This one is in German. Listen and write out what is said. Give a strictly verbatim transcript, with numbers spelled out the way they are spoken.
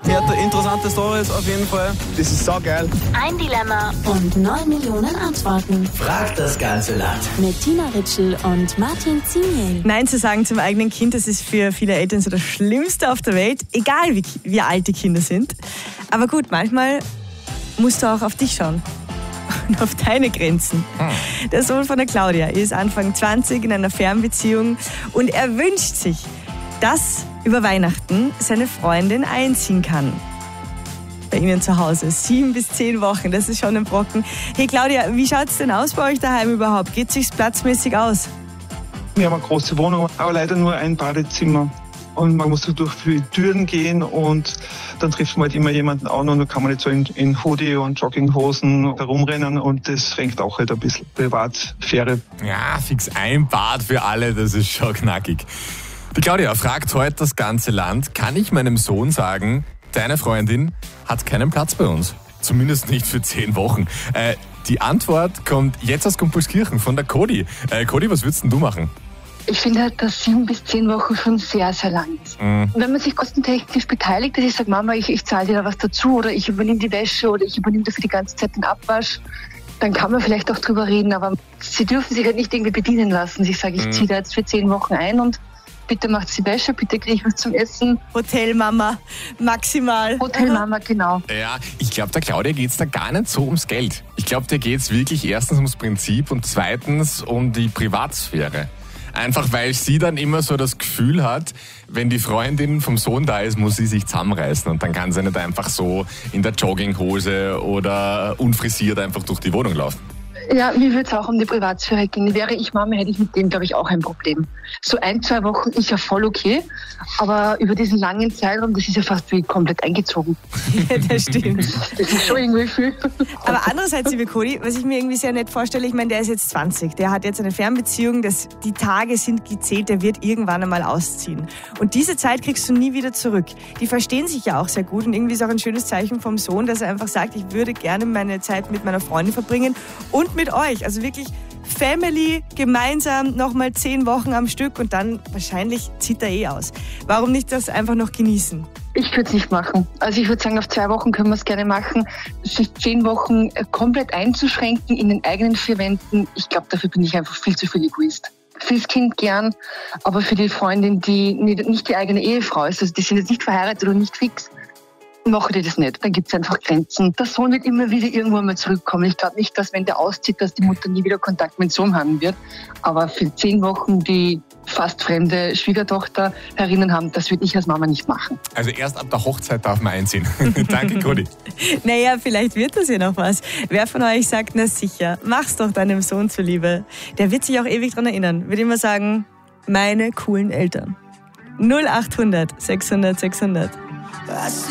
Ja, interessante Stories auf jeden Fall. Das ist saugeil. Ein Dilemma und neun Millionen Antworten. Fragt das ganze Land. Mit Tina Ritschl und Martin Zimiel. Nein zu sagen zum eigenen Kind, das ist für viele Eltern so das Schlimmste auf der Welt, egal wie, wie alt die Kinder sind. Aber gut, manchmal musst du auch auf dich schauen und auf deine Grenzen. Der Sohn von der Claudia ist Anfang zwanzig in einer Fernbeziehung und er wünscht sich, dass über Weihnachten seine Freundin einziehen kann. Bei ihnen zu Hause. Sieben bis zehn Wochen, das ist schon ein Brocken. Hey Claudia, wie schaut es denn aus bei euch daheim überhaupt? Geht es sich platzmäßig aus? Wir haben eine große Wohnung, aber leider nur ein Badezimmer. Und man muss so durch viele Türen gehen und dann trifft man halt immer jemanden an und dann kann man nicht so in, in Hoodie und Jogginghosen herumrennen und das fängt auch halt ein bisschen Privatsphäre. Ja, fix ein Bad für alle, das ist schon knackig. Die Claudia fragt heute das ganze Land, kann ich meinem Sohn sagen, deine Freundin hat keinen Platz bei uns? Zumindest nicht für zehn Wochen. Äh, die Antwort kommt jetzt aus Gumpolskirchen von der Cody. Äh, Cody, was würdest denn du machen? Ich finde halt, dass sieben bis zehn Wochen schon sehr, sehr lang ist. Mhm. Wenn man sich kostentechnisch beteiligt, dass ich sage, Mama, ich, ich zahle dir da was dazu oder ich übernehme die Wäsche oder ich übernehme dafür die ganze Zeit den Abwasch, dann kann man vielleicht auch drüber reden, aber sie dürfen sich halt nicht irgendwie bedienen lassen. Ich sage, ich mhm. ziehe da jetzt für zehn Wochen ein und bitte macht die Wäsche, bitte kriege ich was zum Essen. Hotelmama, maximal. Hotelmama, genau. Ja, ich glaube, der Claudia geht es da gar nicht so ums Geld. Ich glaube, der geht es wirklich erstens ums Prinzip und zweitens um die Privatsphäre. Einfach weil sie dann immer so das Gefühl hat, wenn die Freundin vom Sohn da ist, muss sie sich zusammenreißen und dann kann sie nicht einfach so in der Jogginghose oder unfrisiert einfach durch die Wohnung laufen. Ja, mir würde es auch um die Privatsphäre gehen. Wäre ich Mama, hätte ich mit dem, glaube ich, auch ein Problem. So ein, zwei Wochen ist ja voll okay, aber über diesen langen Zeitraum, das ist ja fast wie komplett eingezogen. Ja, das stimmt. Das ist schon irgendwie viel. Aber andererseits, liebe Cody, was ich mir irgendwie sehr nett vorstelle, ich meine, der ist jetzt zwanzig, der hat jetzt eine Fernbeziehung, das, die Tage sind gezählt, der wird irgendwann einmal ausziehen. Und diese Zeit kriegst du nie wieder zurück. Die verstehen sich ja auch sehr gut und irgendwie ist auch ein schönes Zeichen vom Sohn, dass er einfach sagt, ich würde gerne meine Zeit mit meiner Freundin verbringen und mit euch, also wirklich Family, gemeinsam nochmal zehn Wochen am Stück und dann wahrscheinlich zieht er eh aus. Warum nicht das einfach noch genießen? Ich würde es nicht machen. Also ich würde sagen, auf zwei Wochen können wir es gerne machen. Sich zehn Wochen komplett einzuschränken in den eigenen vier Wänden, ich glaube, dafür bin ich einfach viel zu viel Egoist. Fürs Kind gern, aber für die Freundin, die nicht die eigene Ehefrau ist, also die sind jetzt nicht verheiratet oder nicht fix, mache ich das nicht. Dann gibt es einfach Grenzen. Der Sohn wird immer wieder irgendwann mal zurückkommen. Ich glaube nicht, dass wenn der auszieht, dass die Mutter nie wieder Kontakt mit dem Sohn haben wird. Aber für zehn Wochen die fast fremde Schwiegertochter herinnen haben, das würde ich als Mama nicht machen. Also erst ab der Hochzeit darf man einziehen. Danke, Cody. Naja, vielleicht wird das ja noch was. Wer von euch sagt, na sicher, mach's doch deinem Sohn zuliebe. Der wird sich auch ewig dran erinnern. Wird immer sagen, meine coolen Eltern. null acht hundert sechshundert sechshundert.